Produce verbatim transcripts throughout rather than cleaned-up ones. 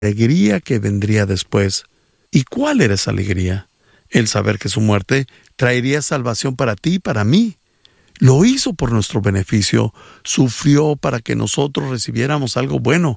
alegría que vendría después. ¿Y cuál era esa alegría? El saber que su muerte traería salvación para ti y para mí. Lo hizo por nuestro beneficio, sufrió para que nosotros recibiéramos algo bueno.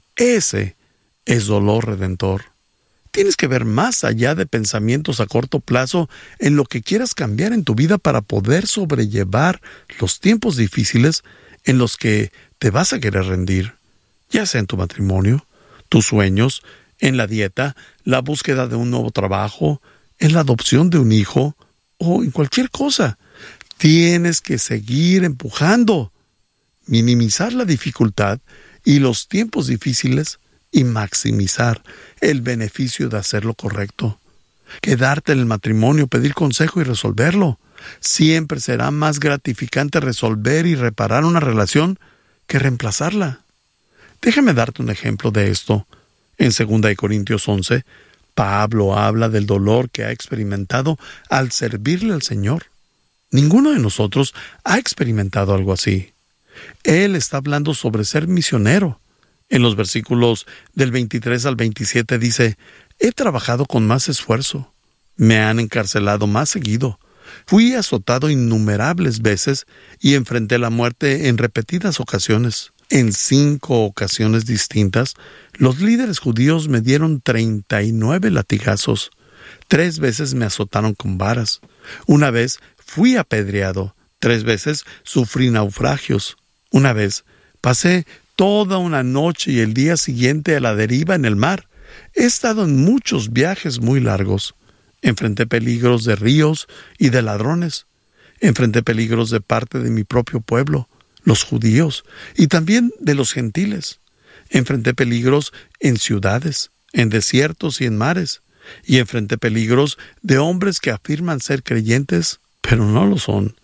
Ese es dolor redentor. Tienes que ver más allá de pensamientos a corto plazo en lo que quieras cambiar en tu vida para poder sobrellevar los tiempos difíciles en los que te vas a querer rendir, ya sea en tu matrimonio, tus sueños, en la dieta, la búsqueda de un nuevo trabajo, en la adopción de un hijo o en cualquier cosa. Tienes que seguir empujando, minimizar la dificultad y los tiempos difíciles y maximizar el beneficio de hacer lo correcto. Quedarte en el matrimonio, pedir consejo y resolverlo. Siempre será más gratificante resolver y reparar una relación que reemplazarla. Déjame darte un ejemplo de esto. En segunda de Corintios once, Pablo habla del dolor que ha experimentado al servirle al Señor. Ninguno de nosotros ha experimentado algo así. Él está hablando sobre ser misionero. En los versículos del veintitrés al veintisiete dice: he trabajado con más esfuerzo, me han encarcelado más seguido, fui azotado innumerables veces y enfrenté la muerte en repetidas ocasiones. En cinco ocasiones distintas, los líderes judíos me dieron treinta y nueve latigazos. Tres veces me azotaron con varas. Una vez fui apedreado. Tres veces sufrí naufragios. Una vez pasé toda una noche y el día siguiente a la deriva en el mar. He estado en muchos viajes muy largos. Enfrenté peligros de ríos y de ladrones. Enfrenté peligros de parte de mi propio pueblo, los judíos, y también de los gentiles. Enfrenté peligros en ciudades, en desiertos y en mares. Y enfrenté peligros de hombres que afirman ser creyentes, pero no lo son.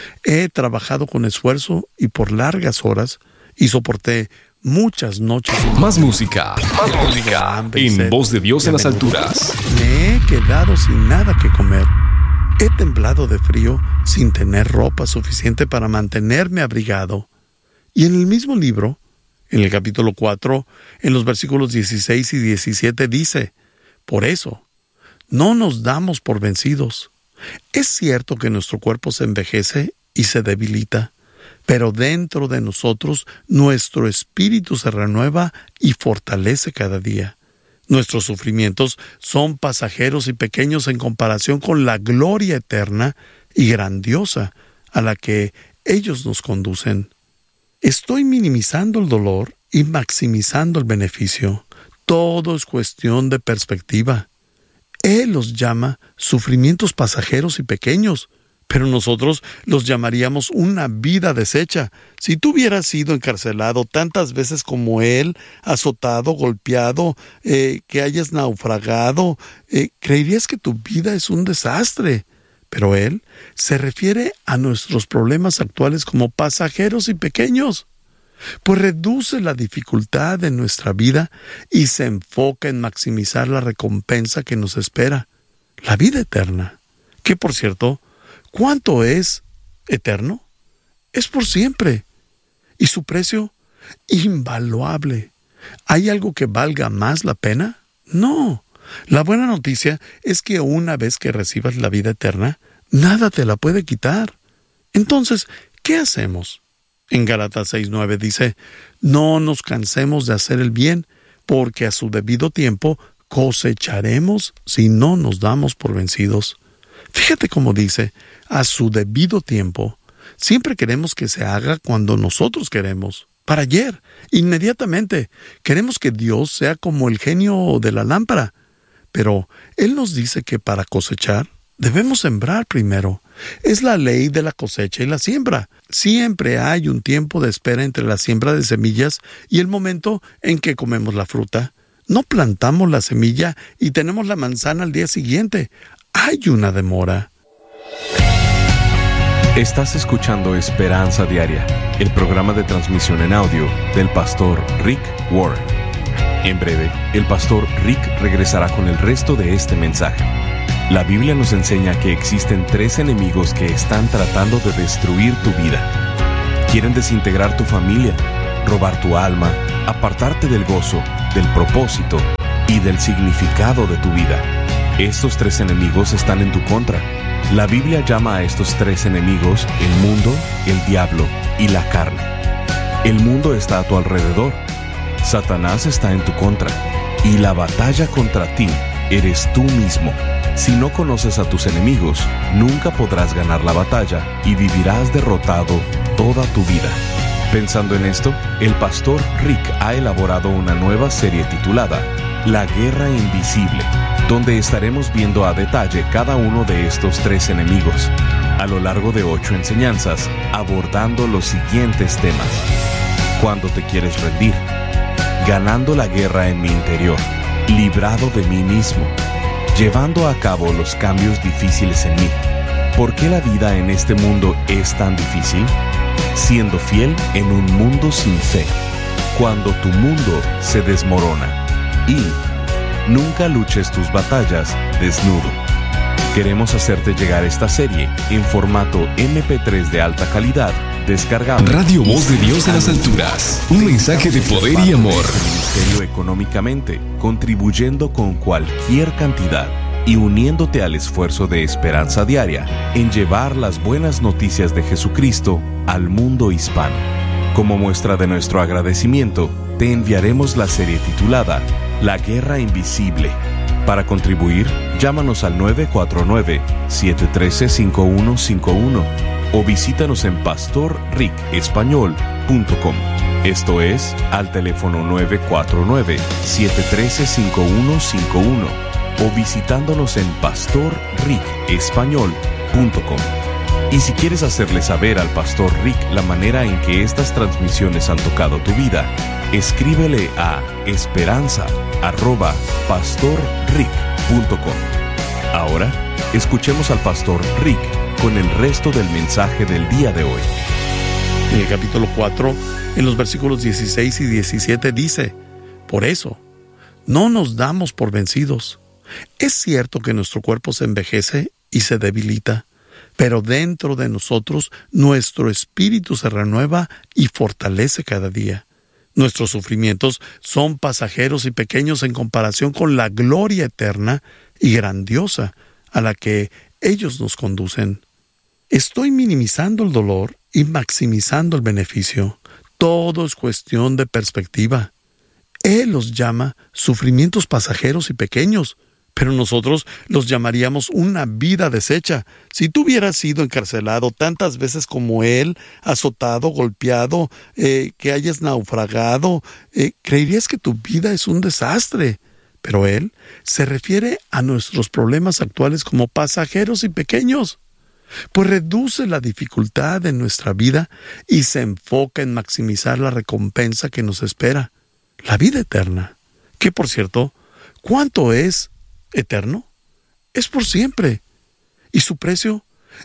He trabajado con esfuerzo y por largas horas, y soporté muchas noches. Más música, más música, en Voz de Dios en las alturas. Me he quedado sin nada que comer. He temblado de frío sin tener ropa suficiente para mantenerme abrigado. Y en el mismo libro, en el capítulo cuatro, en los versículos dieciséis y diecisiete dice: por eso, no nos damos por vencidos. Es cierto que nuestro cuerpo se envejece y se debilita, pero dentro de nosotros nuestro espíritu se renueva y fortalece cada día. Nuestros sufrimientos son pasajeros y pequeños en comparación con la gloria eterna y grandiosa a la que ellos nos conducen. Estoy minimizando el dolor y maximizando el beneficio. Todo es cuestión de perspectiva. Él los llama sufrimientos pasajeros y pequeños, pero nosotros los llamaríamos una vida deshecha. Si tú hubieras sido encarcelado tantas veces como él, azotado, golpeado, eh, que hayas naufragado, eh, creerías que tu vida es un desastre. Pero él se refiere a nuestros problemas actuales como pasajeros y pequeños, pues reduce la dificultad de nuestra vida y se enfoca en maximizar la recompensa que nos espera, la vida eterna, que por cierto, ¿cuánto es eterno? Es por siempre. ¿Y su precio? Invaluable. ¿Hay algo que valga más la pena? No. La buena noticia es que una vez que recibas la vida eterna, nada te la puede quitar. Entonces, ¿qué hacemos? En Gálatas seis nueve dice: no nos cansemos de hacer el bien, porque a su debido tiempo cosecharemos si no nos damos por vencidos. Fíjate cómo dice, a su debido tiempo. Siempre queremos que se haga cuando nosotros queremos, para ayer, inmediatamente. Queremos que Dios sea como el genio de la lámpara. Pero Él nos dice que para cosechar debemos sembrar primero. Es la ley de la cosecha y la siembra. Siempre hay un tiempo de espera entre la siembra de semillas y el momento en que comemos la fruta. No plantamos la semilla y tenemos la manzana al día siguiente. Hay una demora. Estás escuchando Esperanza Diaria, el programa de transmisión en audio del pastor Rick Warren. En breve, el pastor Rick regresará con el resto de este mensaje. La Biblia nos enseña que existen tres enemigos que están tratando de destruir tu vida. Quieren desintegrar tu familia, robar tu alma, apartarte del gozo del propósito y del significado de tu vida. Estos tres enemigos están en tu contra. La Biblia llama a estos tres enemigos el mundo, el diablo y la carne. El mundo está a tu alrededor. Satanás está en tu contra. Y la batalla contra ti eres tú mismo. Si no conoces a tus enemigos, nunca podrás ganar la batalla y vivirás derrotado toda tu vida. Pensando en esto, el pastor Rick ha elaborado una nueva serie titulada La Guerra Invisible, donde estaremos viendo a detalle cada uno de estos tres enemigos, a lo largo de ocho enseñanzas, abordando los siguientes temas. Cuando te quieres rendir, ganando la guerra en mi interior, librado de mí mismo, llevando a cabo los cambios difíciles en mí. ¿Por qué la vida en este mundo es tan difícil? Siendo fiel en un mundo sin fe, cuando tu mundo se desmorona. Y nunca luches tus batallas desnudo. Queremos hacerte llegar esta serie en formato eme pe tres de alta calidad, descargable. Radio Voz de Dios en las alturas. Un mensaje de poder y amor. Ministerio económicamente, contribuyendo con cualquier cantidad y uniéndote al esfuerzo de Esperanza Diaria en llevar las buenas noticias de Jesucristo al mundo hispano. Como muestra de nuestro agradecimiento, te enviaremos la serie titulada La Guerra Invisible. Para contribuir, llámanos al nueve cuatro nueve, siete uno tres, cinco uno cinco uno o visítanos en pastor rick español punto com. Esto es, al teléfono nueve cuatro nueve, siete uno tres, cinco uno cinco uno o visitándonos en pastor rick español punto com. Y si quieres hacerle saber al Pastor Rick la manera en que estas transmisiones han tocado tu vida, escríbele a esperanza arroba pastor rick punto com. Ahora, escuchemos al Pastor Rick con el resto del mensaje del día de hoy. En el capítulo cuatro, en los versículos dieciséis y diecisiete dice: Por eso, no nos damos por vencidos. Es cierto que nuestro cuerpo se envejece y se debilita, pero dentro de nosotros nuestro espíritu se renueva y fortalece cada día. Nuestros sufrimientos son pasajeros y pequeños en comparación con la gloria eterna y grandiosa a la que ellos nos conducen. Estoy minimizando el dolor y maximizando el beneficio. Todo es cuestión de perspectiva. Él los llama sufrimientos pasajeros y pequeños, pero nosotros los llamaríamos una vida deshecha. Si tú hubieras sido encarcelado tantas veces como él, azotado, golpeado, eh, que hayas naufragado, eh, creerías que tu vida es un desastre. Pero él se refiere a nuestros problemas actuales como pasajeros y pequeños, pues reduce la dificultad en nuestra vida y se enfoca en maximizar la recompensa que nos espera, la vida eterna, que por cierto, ¿cuánto es eterno? Es por siempre, y su precio,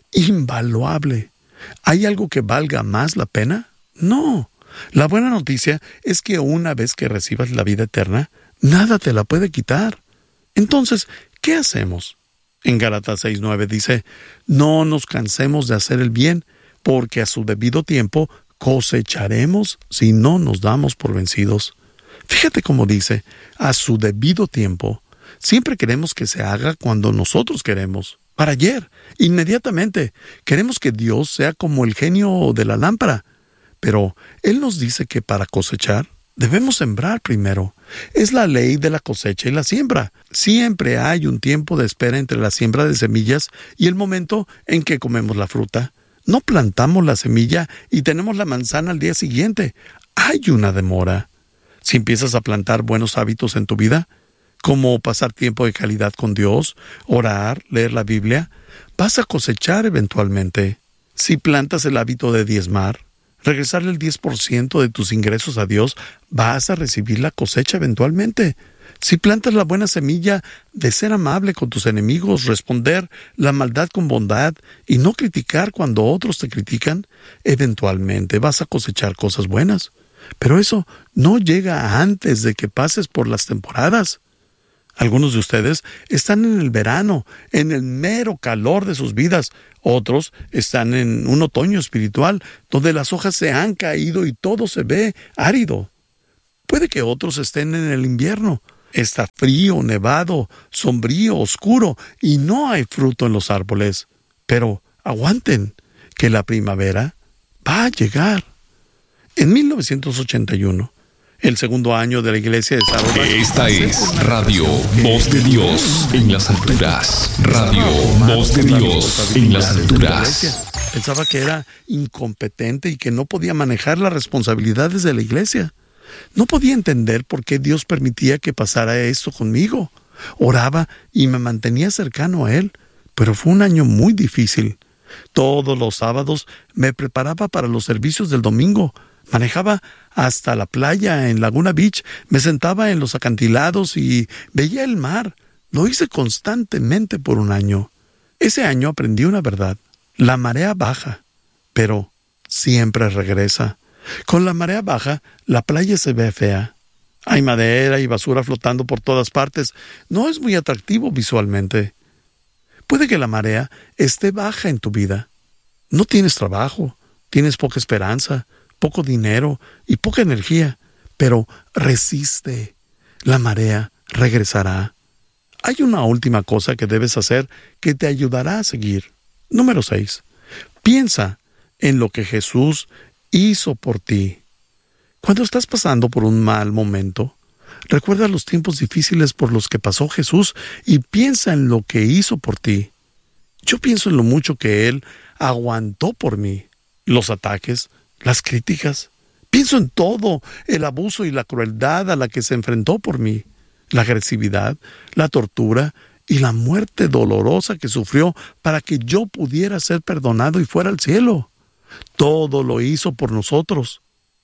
invaluable. ¿Hay algo que valga más la pena? No. La buena noticia es que una vez que recibas la vida eterna, nada te la puede quitar. Entonces, ¿qué hacemos? En Gálatas seis nueve dice: No nos cansemos de hacer el bien, porque a su debido tiempo cosecharemos si no nos damos por vencidos. Fíjate cómo dice, a su debido tiempo. Siempre queremos que se haga cuando nosotros queremos, para ayer, inmediatamente. Queremos que Dios sea como el genio de la lámpara. Pero Él nos dice que para cosechar debemos sembrar primero. Es la ley de la cosecha y la siembra. Siempre hay un tiempo de espera entre la siembra de semillas y el momento en que comemos la fruta. No plantamos la semilla y tenemos la manzana al día siguiente. Hay una demora. Si empiezas a plantar buenos hábitos en tu vida, como pasar tiempo de calidad con Dios, orar, leer la Biblia, vas a cosechar eventualmente. Si plantas el hábito de diezmar, regresarle el diez por ciento de tus ingresos a Dios, vas a recibir la cosecha eventualmente. Si plantas la buena semilla de ser amable con tus enemigos, responder la maldad con bondad y no criticar cuando otros te critican, eventualmente vas a cosechar cosas buenas. Pero eso no llega antes de que pases por las temporadas. Algunos de ustedes están en el verano, en el mero calor de sus vidas. Otros están en un otoño espiritual, donde las hojas se han caído y todo se ve árido. Puede que otros estén en el invierno. Está frío, nevado, sombrío, oscuro y no hay fruto en los árboles. Pero aguanten, que la primavera va a llegar. En mil novecientos ochenta y uno, el segundo año de la iglesia de Saddleback. Esta es Radio Voz de Dios en las alturas. Radio Voz de Dios en las alturas. Pensaba que era incompetente y que no podía manejar las responsabilidades de la iglesia. No podía entender por qué Dios permitía que pasara esto conmigo. Oraba y me mantenía cercano a Él, pero fue un año muy difícil. Todos los sábados me preparaba para los servicios del domingo. Manejaba hasta la playa en Laguna Beach, me sentaba en los acantilados y veía el mar. Lo hice constantemente por un año. Ese año aprendí una verdad. La marea baja, pero siempre regresa. Con la marea baja, la playa se ve fea. Hay madera y basura flotando por todas partes. No es muy atractivo visualmente. Puede que la marea esté baja en tu vida. No tienes trabajo, tienes poca esperanza, poco dinero y poca energía, pero resiste. La marea regresará. Hay una última cosa que debes hacer que te ayudará a seguir. Número seis. Piensa en lo que Jesús hizo por ti. Cuando estás pasando por un mal momento, recuerda los tiempos difíciles por los que pasó Jesús y piensa en lo que hizo por ti. Yo pienso en lo mucho que Él aguantó por mí. Los ataques, las críticas. Pienso en todo, el abuso y la crueldad a la que se enfrentó por mí. La agresividad, la tortura y la muerte dolorosa que sufrió para que yo pudiera ser perdonado y fuera al cielo. Todo lo hizo por nosotros.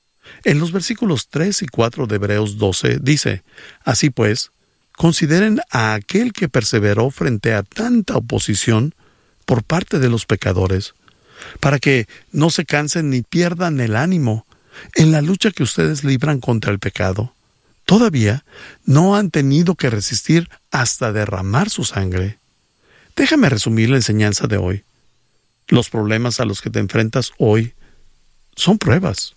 En los versículos tres y cuatro de Hebreos doce dice: Así pues, consideren a aquel que perseveró frente a tanta oposición por parte de los pecadores, para que no se cansen ni pierdan el ánimo en la lucha que ustedes libran contra el pecado. Todavía no han tenido que resistir hasta derramar su sangre. Déjame resumir la enseñanza de hoy. Los problemas a los que te enfrentas hoy son pruebas.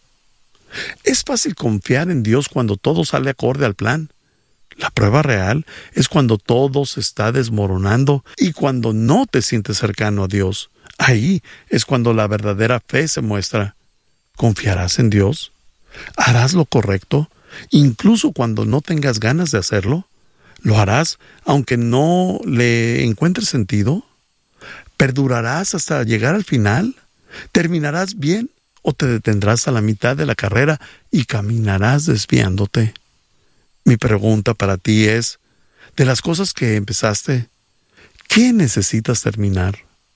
Es fácil confiar en Dios cuando todo sale acorde al plan. La prueba real es cuando todo se está desmoronando y cuando no te sientes cercano a Dios. Ahí es cuando la verdadera fe se muestra. ¿Confiarás en Dios? ¿Harás lo correcto, incluso cuando no tengas ganas de hacerlo? ¿Lo harás aunque no le encuentres sentido? ¿Perdurarás hasta llegar al final? ¿Terminarás bien o te detendrás a la mitad de la carrera y caminarás desviándote? Mi pregunta para ti es, de las cosas que empezaste, ¿qué necesitas terminar?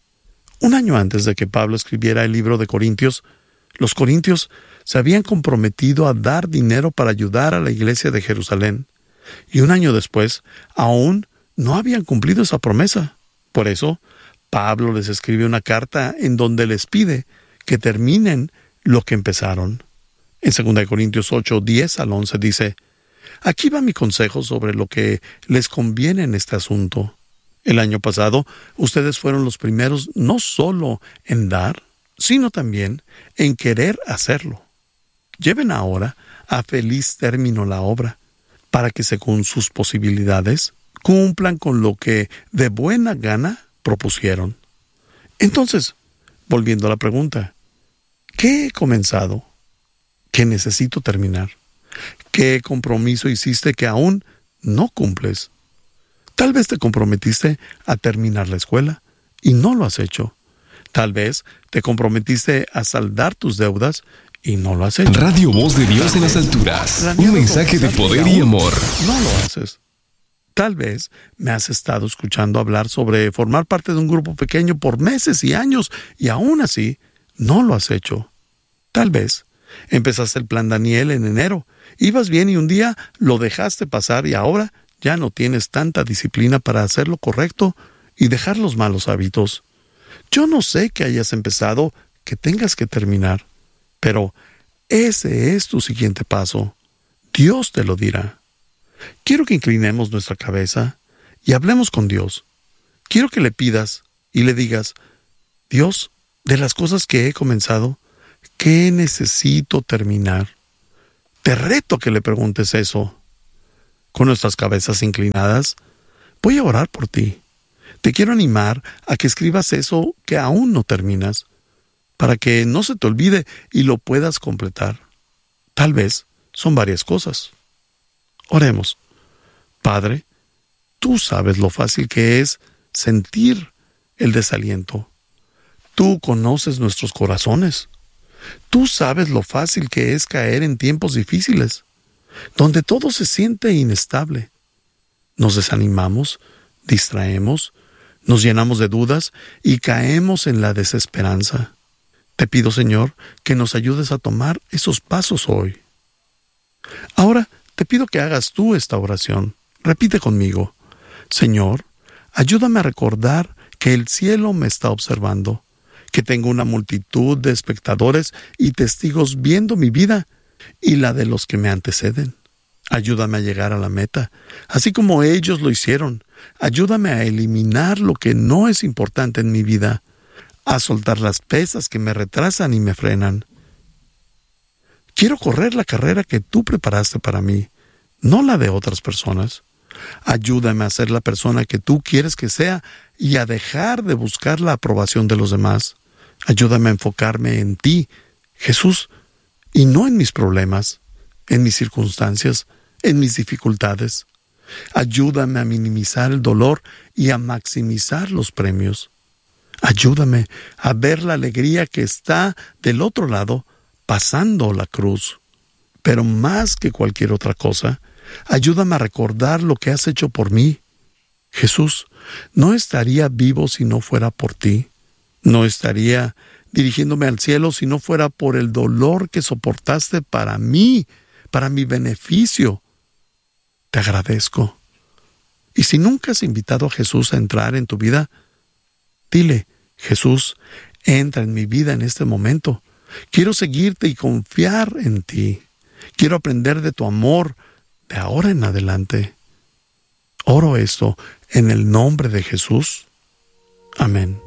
Un año antes de que Pablo escribiera el libro de Corintios, los corintios se habían comprometido a dar dinero para ayudar a la iglesia de Jerusalén, y un año después aún no habían cumplido esa promesa. Por eso, Pablo les escribe una carta en donde les pide que terminen lo que empezaron. En segunda de Corintios ocho, diez al once dice: Aquí va mi consejo sobre lo que les conviene en este asunto. El año pasado, ustedes fueron los primeros no solo en dar, sino también en querer hacerlo. Lleven ahora a feliz término la obra, para que según sus posibilidades cumplan con lo que de buena gana propusieron. Entonces, volviendo a la pregunta, ¿qué he comenzado? ¿Qué necesito terminar? ¿Qué compromiso hiciste que aún no cumples? Tal vez te comprometiste a terminar la escuela y no lo has hecho. Tal vez te comprometiste a saldar tus deudas y no lo has hecho. Radio Voz de Dios en las alturas. Un mensaje de poder y amor. No lo haces. Tal vez me has estado escuchando hablar sobre formar parte de un grupo pequeño por meses y años y aún así no lo has hecho. Tal vez empezaste el plan Daniel en enero, ibas bien y un día lo dejaste pasar y ahora ya no tienes tanta disciplina para hacer lo correcto y dejar los malos hábitos. Yo no sé que hayas empezado, que tengas que terminar, pero ese es tu siguiente paso. Dios te lo dirá. Quiero que inclinemos nuestra cabeza y hablemos con Dios. Quiero que le pidas y le digas: Dios, de las cosas que he comenzado, ¿qué necesito terminar? Te reto que le preguntes eso. Con nuestras cabezas inclinadas, voy a orar por ti. Te quiero animar a que escribas eso que aún no terminas, para que no se te olvide y lo puedas completar. Tal vez son varias cosas. Oremos. Padre, tú sabes lo fácil que es sentir el desaliento. Tú conoces nuestros corazones. Tú sabes lo fácil que es caer en tiempos difíciles, donde todo se siente inestable. Nos desanimamos, distraemos, nos llenamos de dudas y caemos en la desesperanza. Te pido, Señor, que nos ayudes a tomar esos pasos hoy. Ahora te pido que hagas tú esta oración. Repite conmigo. Señor, ayúdame a recordar que el cielo me está observando, que tengo una multitud de espectadores y testigos viendo mi vida y la de los que me anteceden. Ayúdame a llegar a la meta, así como ellos lo hicieron. Ayúdame a eliminar lo que no es importante en mi vida, a soltar las pesas que me retrasan y me frenan. Quiero correr la carrera que tú preparaste para mí, no la de otras personas. Ayúdame a ser la persona que tú quieres que sea y a dejar de buscar la aprobación de los demás. Ayúdame a enfocarme en ti, Jesús, y no en mis problemas, en mis circunstancias, en mis dificultades. Ayúdame a minimizar el dolor y a maximizar los premios. Ayúdame a ver la alegría que está del otro lado, pasando la cruz. Pero más que cualquier otra cosa, ayúdame a recordar lo que has hecho por mí. Jesús, no estaría vivo si no fuera por ti. No estaría dirigiéndome al cielo si no fuera por el dolor que soportaste para mí, para mi beneficio. Te agradezco. Y si nunca has invitado a Jesús a entrar en tu vida, dile, Jesús, entra en mi vida en este momento. Quiero seguirte y confiar en ti. Quiero aprender de tu amor de ahora en adelante. Oro esto en el nombre de Jesús. Amén.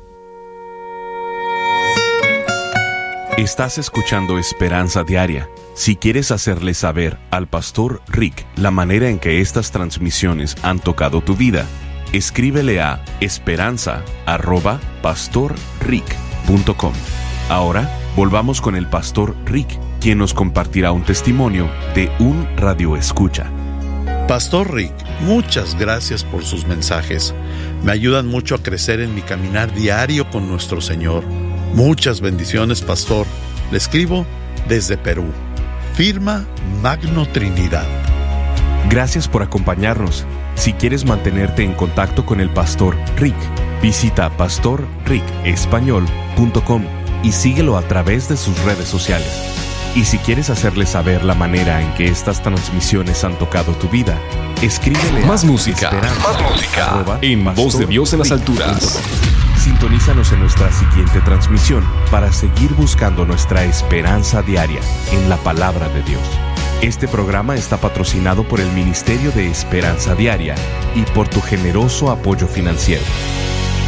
Estás escuchando Esperanza Diaria. Si quieres hacerle saber al Pastor Rick la manera en que estas transmisiones han tocado tu vida, escríbele a esperanza arroba pastor rick punto com. Ahora volvamos con el Pastor Rick, quien nos compartirá un testimonio de un radioescucha. Pastor Rick, muchas gracias por sus mensajes. Me ayudan mucho a crecer en mi caminar diario con nuestro Señor. Muchas bendiciones, Pastor. Le escribo desde Perú. Firma Magno Trinidad. Gracias por acompañarnos. Si quieres mantenerte en contacto con el Pastor Rick, visita pastor rick español punto com y síguelo a través de sus redes sociales. Y si quieres hacerle saber la manera en que estas transmisiones han tocado tu vida, escríbele más a música, más música en Voz de Dios en las alturas. Sintonízanos en nuestra siguiente transmisión para seguir buscando nuestra esperanza diaria en la palabra de Dios. Este programa está patrocinado por el Ministerio de Esperanza Diaria y por tu generoso apoyo financiero.